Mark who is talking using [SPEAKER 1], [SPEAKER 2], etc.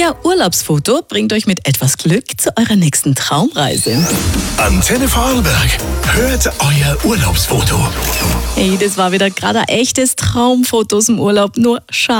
[SPEAKER 1] Euer Urlaubsfoto bringt euch mit etwas Glück zu eurer nächsten Traumreise.
[SPEAKER 2] Antenne Vorarlberg, hört euer Urlaubsfoto.
[SPEAKER 1] Hey, das war wieder gerade ein echtes Traumfoto aus dem Urlaub. Nur schade.